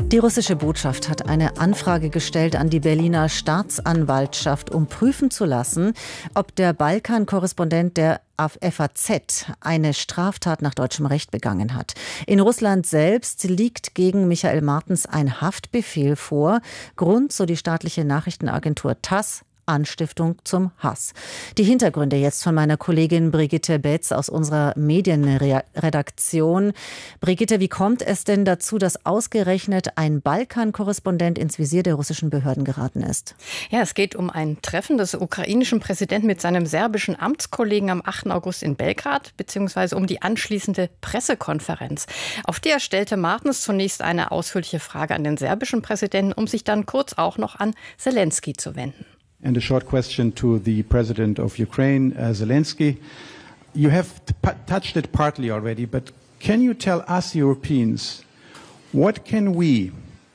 Die russische Botschaft hat eine Anfrage gestellt an die Berliner Staatsanwaltschaft, um prüfen zu lassen, ob der Balkan-Korrespondent der FAZ eine Straftat nach deutschem Recht begangen hat. In Russland selbst liegt gegen Michael Martens ein Haftbefehl vor. Grund, so die staatliche Nachrichtenagentur TASS, Anstiftung zum Hass. Die Hintergründe jetzt von meiner Kollegin Brigitte Betz aus unserer Medienredaktion. Brigitte, wie kommt es denn dazu, dass ausgerechnet ein Balkan-Korrespondent ins Visier der russischen Behörden geraten ist? Ja, es geht um ein Treffen des ukrainischen Präsidenten mit seinem serbischen Amtskollegen am 8. August in Belgrad, beziehungsweise um die anschließende Pressekonferenz. Auf der stellte Martens zunächst eine ausführliche Frage an den serbischen Präsidenten, um sich dann kurz auch noch an Zelensky zu wenden. And a short question to the President of Ukraine, Zelensky. You have touched it partly already, but can you tell us Europeans, what can we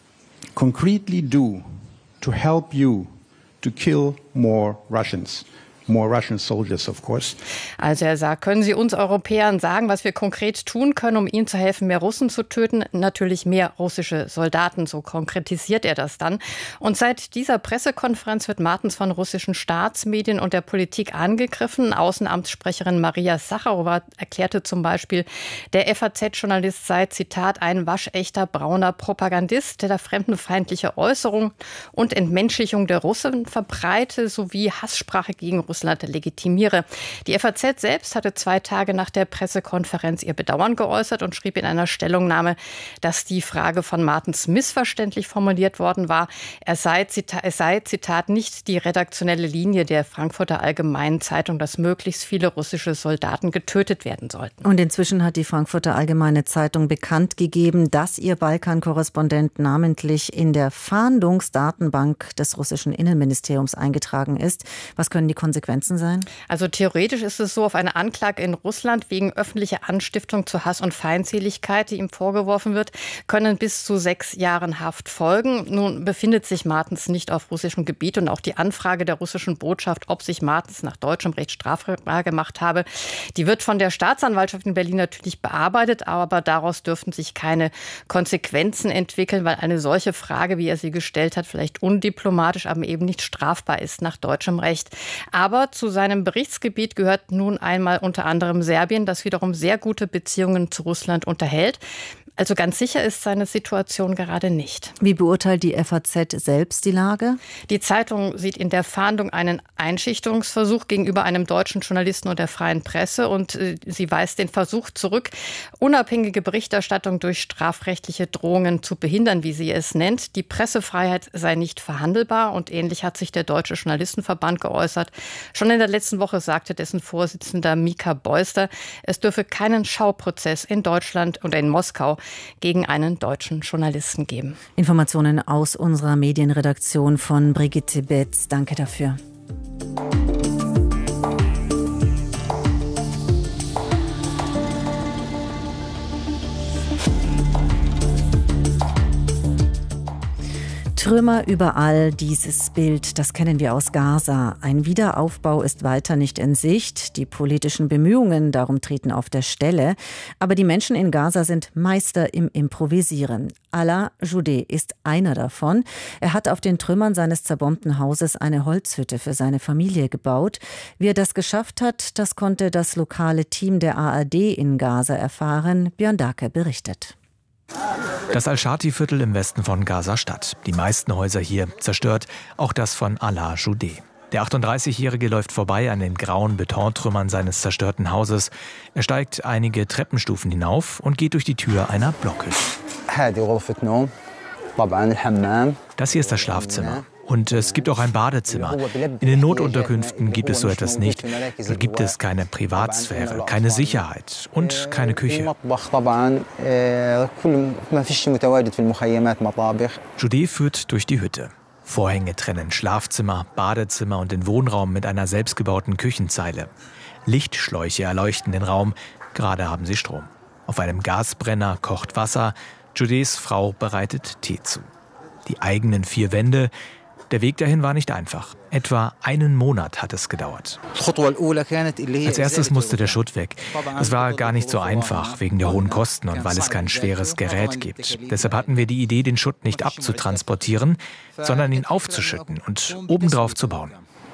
concretely do to help you to kill more Russians? More Russian soldiers, of course. Also er sagt, können Sie uns Europäern sagen, was wir konkret tun können, um Ihnen zu helfen, mehr Russen zu töten? Natürlich mehr russische Soldaten, so konkretisiert er das dann. Und seit dieser Pressekonferenz wird Martens von russischen Staatsmedien und der Politik angegriffen. Außenamtssprecherin Maria Sacharowa erklärte zum Beispiel, der FAZ-Journalist sei, Zitat, ein waschechter brauner Propagandist, der da fremdenfeindliche Äußerungen und Entmenschlichung der Russen verbreite, sowie Hasssprache gegen Russland legitimiere. Die FAZ selbst hatte 2 Tage nach der Pressekonferenz ihr Bedauern geäußert und schrieb in einer Stellungnahme, dass die Frage von Martens missverständlich formuliert worden war. Es sei, Zitat, nicht die redaktionelle Linie der Frankfurter Allgemeinen Zeitung, dass möglichst viele russische Soldaten getötet werden sollten. Und inzwischen hat die Frankfurter Allgemeine Zeitung bekannt gegeben, dass ihr Balkan-Korrespondent namentlich in der Fahndungsdatenbank des russischen Innenministeriums eingetragen ist. Was können die Konsequenzen sein? Also theoretisch ist es so, auf eine Anklage in Russland wegen öffentlicher Anstiftung zu Hass und Feindseligkeit, die ihm vorgeworfen wird, können bis zu 6 Jahren Haft folgen. Nun befindet sich Martens nicht auf russischem Gebiet und auch die Anfrage der russischen Botschaft, ob sich Martens nach deutschem Recht strafbar gemacht habe, die wird von der Staatsanwaltschaft in Berlin natürlich bearbeitet, aber daraus dürften sich keine Konsequenzen entwickeln, weil eine solche Frage, wie er sie gestellt hat, vielleicht undiplomatisch, aber eben nicht strafbar ist nach deutschem Recht. Aber zu seinem Berichtsgebiet gehört nun einmal unter anderem Serbien, das wiederum sehr gute Beziehungen zu Russland unterhält. Also ganz sicher ist seine Situation gerade nicht. Wie beurteilt die FAZ selbst die Lage? Die Zeitung sieht in der Fahndung einen Einschüchterungsversuch gegenüber einem deutschen Journalisten und der freien Presse. Und sie weist den Versuch zurück, unabhängige Berichterstattung durch strafrechtliche Drohungen zu behindern, wie sie es nennt. Die Pressefreiheit sei nicht verhandelbar. Und ähnlich hat sich der Deutsche Journalistenverband geäußert. Schon in der letzten Woche sagte dessen Vorsitzender Mika Beuster, es dürfe keinen Schauprozess in Deutschland und in Moskau gegen einen deutschen Journalisten geben. Informationen aus unserer Medienredaktion von Brigitte Betz. Danke dafür. Trümmer überall, dieses Bild, das kennen wir aus Gaza. Ein Wiederaufbau ist weiter nicht in Sicht. Die politischen Bemühungen darum treten auf der Stelle. Aber die Menschen in Gaza sind Meister im Improvisieren. Alaa Joudeh ist einer davon. Er hat auf den Trümmern seines zerbombten Hauses eine Holzhütte für seine Familie gebaut. Wie er das geschafft hat, das konnte das lokale Team der ARD in Gaza erfahren. Björn Dake berichtet. Das Al-Shati-Viertel im Westen von Gaza-Stadt. Die meisten Häuser hier zerstört, auch das von Alaa Joudeh. Der 38-Jährige läuft vorbei an den grauen Betontrümmern seines zerstörten Hauses. Er steigt einige Treppenstufen hinauf und geht durch die Tür einer Blockhütte. Das hier ist das Schlafzimmer. Und es gibt auch ein Badezimmer. In den Notunterkünften gibt es so etwas nicht. Dort gibt es keine Privatsphäre, keine Sicherheit und keine Küche. Joudeh führt durch die Hütte. Vorhänge trennen Schlafzimmer, Badezimmer und den Wohnraum mit einer selbstgebauten Küchenzeile. Lichtschläuche erleuchten den Raum, gerade haben sie Strom. Auf einem Gasbrenner kocht Wasser. Joudehs Frau bereitet Tee zu. Die eigenen 4 Wände, Der Weg dahin war nicht einfach. Etwa einen Monat hat es gedauert. Als erstes musste der Schutt weg. Es war gar nicht so einfach, wegen der hohen Kosten und weil es kein schweres Gerät gibt. Deshalb hatten wir die Idee, den Schutt nicht abzutransportieren, sondern ihn aufzuschütten und obendrauf zu bauen.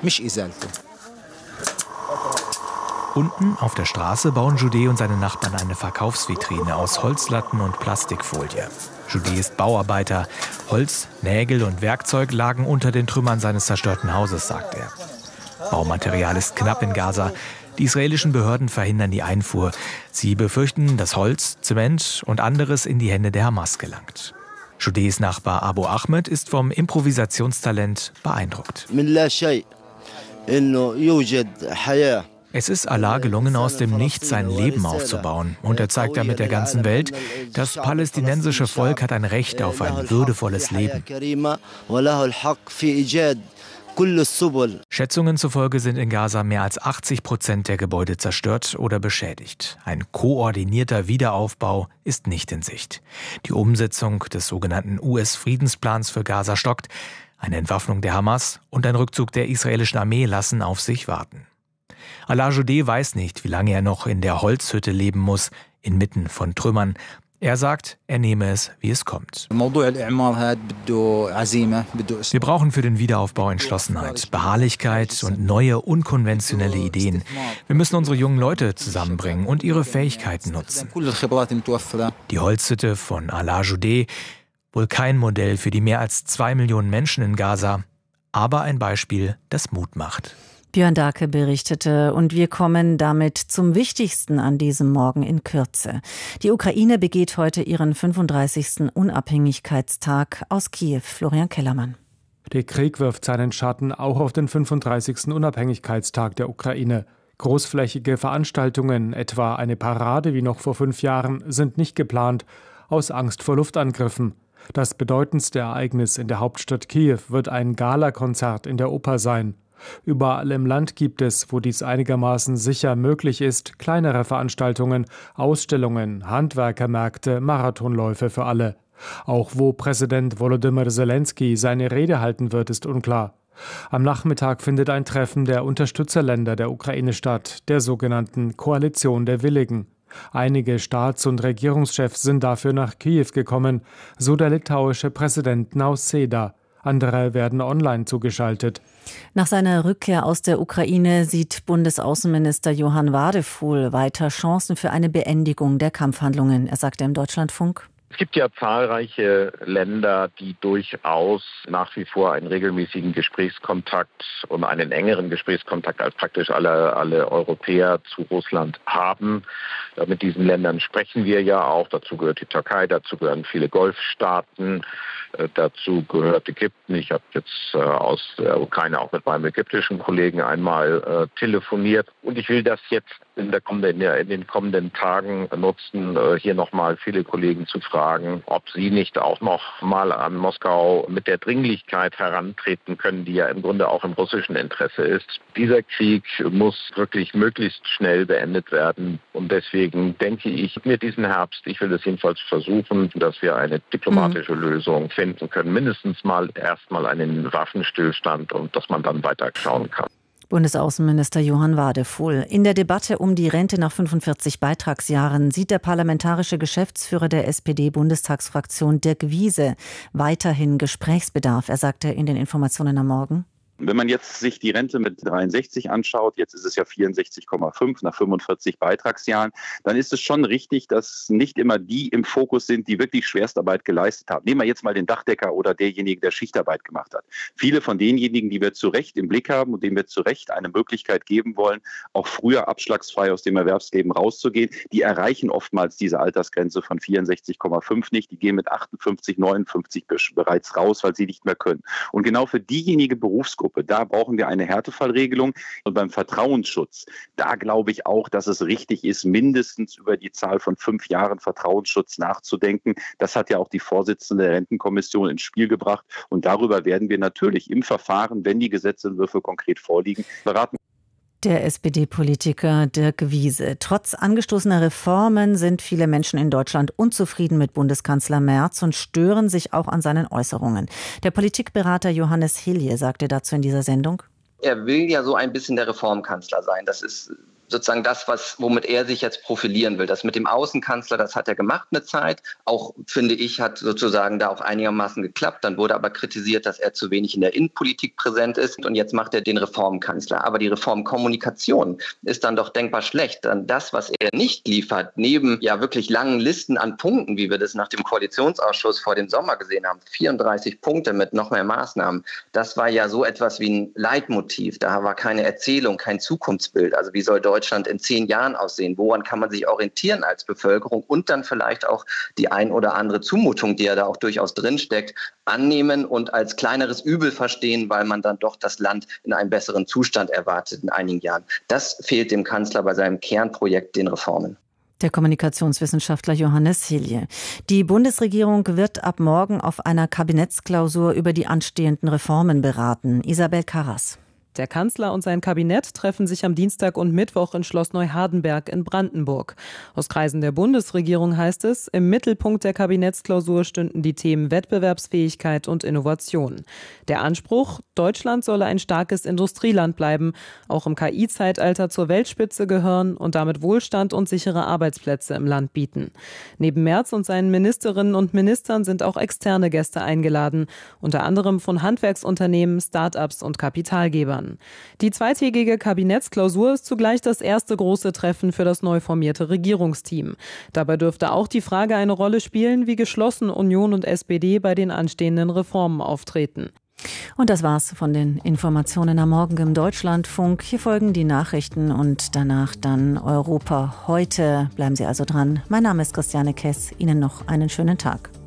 Unten auf der Straße bauen Joudeh und seine Nachbarn eine Verkaufsvitrine aus Holzlatten und Plastikfolie. Joudeh ist Bauarbeiter. Holz, Nägel und Werkzeug lagen unter den Trümmern seines zerstörten Hauses, sagt er. Baumaterial ist knapp in Gaza. Die israelischen Behörden verhindern die Einfuhr. Sie befürchten, dass Holz, Zement und anderes in die Hände der Hamas gelangt. Joudehs Nachbar Abu Ahmed ist vom Improvisationstalent beeindruckt. Es ist Allah gelungen, aus dem Nichts sein Leben aufzubauen. Und er zeigt damit der ganzen Welt, das palästinensische Volk hat ein Recht auf ein würdevolles Leben. Schätzungen zufolge sind in Gaza mehr als 80% der Gebäude zerstört oder beschädigt. Ein koordinierter Wiederaufbau ist nicht in Sicht. Die Umsetzung des sogenannten US-Friedensplans für Gaza stockt. Eine Entwaffnung der Hamas und ein Rückzug der israelischen Armee lassen auf sich warten. Alaa Joudeh weiß nicht, wie lange er noch in der Holzhütte leben muss, inmitten von Trümmern. Er sagt, er nehme es, wie es kommt. Wir brauchen für den Wiederaufbau Entschlossenheit, Beharrlichkeit und neue, unkonventionelle Ideen. Wir müssen unsere jungen Leute zusammenbringen und ihre Fähigkeiten nutzen. Die Holzhütte von Alaa Joudeh, wohl kein Modell für die mehr als 2 Millionen Menschen in Gaza, aber ein Beispiel, das Mut macht. Björn Dahlke berichtete und wir kommen damit zum Wichtigsten an diesem Morgen in Kürze. Die Ukraine begeht heute ihren 35. Unabhängigkeitstag aus Kiew. Florian Kellermann. Der Krieg wirft seinen Schatten auch auf den 35. Unabhängigkeitstag der Ukraine. Großflächige Veranstaltungen, etwa eine Parade wie noch vor 5 Jahren, sind nicht geplant, aus Angst vor Luftangriffen. Das bedeutendste Ereignis in der Hauptstadt Kiew wird ein Galakonzert in der Oper sein. Überall im Land gibt es, wo dies einigermaßen sicher möglich ist, kleinere Veranstaltungen, Ausstellungen, Handwerkermärkte, Marathonläufe für alle. Auch wo Präsident Volodymyr Zelensky seine Rede halten wird, ist unklar. Am Nachmittag findet ein Treffen der Unterstützerländer der Ukraine statt, der sogenannten Koalition der Willigen. Einige Staats- und Regierungschefs sind dafür nach Kiew gekommen, so der litauische Präsident Nausėda. Andere werden online zugeschaltet. Nach seiner Rückkehr aus der Ukraine sieht Bundesaußenminister Johann Wadefuhl weiter Chancen für eine Beendigung der Kampfhandlungen. Er sagte im Deutschlandfunk: Es gibt ja zahlreiche Länder, die durchaus nach wie vor einen regelmäßigen Gesprächskontakt und einen engeren Gesprächskontakt als praktisch alle Europäer zu Russland haben. Mit diesen Ländern sprechen wir ja auch. Dazu gehört die Türkei, dazu gehören viele Golfstaaten, dazu gehört Ägypten. Ich habe jetzt aus der Ukraine auch mit meinem ägyptischen Kollegen einmal telefoniert. Und ich will das jetzt in den kommenden Tagen nutzen, hier nochmal viele Kollegen zu fragen, ob sie nicht auch noch mal an Moskau mit der Dringlichkeit herantreten können, die ja im Grunde auch im russischen Interesse ist. Dieser Krieg muss wirklich möglichst schnell beendet werden. Und deswegen denke ich, mir diesen Herbst, ich will es jedenfalls versuchen, dass wir eine diplomatische Lösung finden können. Mindestens mal erstmal einen Waffenstillstand und dass man dann weiter schauen kann. Bundesaußenminister Johann Wadefuhl. In der Debatte um die Rente nach 45 Beitragsjahren sieht der parlamentarische Geschäftsführer der SPD-Bundestagsfraktion Dirk Wiese weiterhin Gesprächsbedarf. Er sagte in den Informationen am Morgen: Wenn man jetzt sich die Rente mit 63 anschaut, jetzt ist es ja 64,5 nach 45 Beitragsjahren, dann ist es schon richtig, dass nicht immer die im Fokus sind, die wirklich Schwerstarbeit geleistet haben. Nehmen wir jetzt mal den Dachdecker oder derjenige, der Schichtarbeit gemacht hat. Viele von denjenigen, die wir zu Recht im Blick haben und denen wir zu Recht eine Möglichkeit geben wollen, auch früher abschlagsfrei aus dem Erwerbsleben rauszugehen, die erreichen oftmals diese Altersgrenze von 64,5 nicht. Die gehen mit 58, 59 bereits raus, weil sie nicht mehr können. Und genau für diejenige Berufsgruppe, da brauchen wir eine Härtefallregelung. Und beim Vertrauensschutz, da glaube ich auch, dass es richtig ist, mindestens über die Zahl von 5 Jahren Vertrauensschutz nachzudenken. Das hat ja auch die Vorsitzende der Rentenkommission ins Spiel gebracht. Und darüber werden wir natürlich im Verfahren, wenn die Gesetzentwürfe konkret vorliegen, beraten. Der SPD-Politiker Dirk Wiese. Trotz angestoßener Reformen sind viele Menschen in Deutschland unzufrieden mit Bundeskanzler Merz und stören sich auch an seinen Äußerungen. Der Politikberater Johannes Hilje sagte dazu in dieser Sendung: Er will ja so ein bisschen der Reformkanzler sein. Das ist sozusagen das, womit er sich jetzt profilieren will. Das mit dem Außenkanzler, das hat er gemacht eine Zeit. Auch, finde ich, hat sozusagen da auch einigermaßen geklappt. Dann wurde aber kritisiert, dass er zu wenig in der Innenpolitik präsent ist. Und jetzt macht er den Reformkanzler. Aber die Reformkommunikation ist dann doch denkbar schlecht. Dann das, was er nicht liefert, neben ja wirklich langen Listen an Punkten, wie wir das nach dem Koalitionsausschuss vor dem Sommer gesehen haben, 34 Punkte mit noch mehr Maßnahmen, das war ja so etwas wie ein Leitmotiv. Da war keine Erzählung, kein Zukunftsbild. Also wie soll Deutschland in 10 Jahren aussehen? Woran kann man sich orientieren als Bevölkerung und dann vielleicht auch die ein oder andere Zumutung, die ja da auch durchaus drinsteckt, annehmen und als kleineres Übel verstehen, weil man dann doch das Land in einem besseren Zustand erwartet in einigen Jahren. Das fehlt dem Kanzler bei seinem Kernprojekt, den Reformen. Der Kommunikationswissenschaftler Johannes Hilje. Die Bundesregierung wird ab morgen auf einer Kabinettsklausur über die anstehenden Reformen beraten. Isabel Karras. Der Kanzler und sein Kabinett treffen sich am Dienstag und Mittwoch in Schloss Neuhardenberg in Brandenburg. Aus Kreisen der Bundesregierung heißt es, im Mittelpunkt der Kabinettsklausur stünden die Themen Wettbewerbsfähigkeit und Innovation. Der Anspruch, Deutschland solle ein starkes Industrieland bleiben, auch im KI-Zeitalter zur Weltspitze gehören und damit Wohlstand und sichere Arbeitsplätze im Land bieten. Neben Merz und seinen Ministerinnen und Ministern sind auch externe Gäste eingeladen, unter anderem von Handwerksunternehmen, Start-ups und Kapitalgebern. Die zweitägige Kabinettsklausur ist zugleich das erste große Treffen für das neu formierte Regierungsteam. Dabei dürfte auch die Frage eine Rolle spielen, wie geschlossen Union und SPD bei den anstehenden Reformen auftreten. Und das war's von den Informationen am Morgen im Deutschlandfunk. Hier folgen die Nachrichten und danach dann Europa heute. Bleiben Sie also dran. Mein Name ist Christiane Kess. Ihnen noch einen schönen Tag.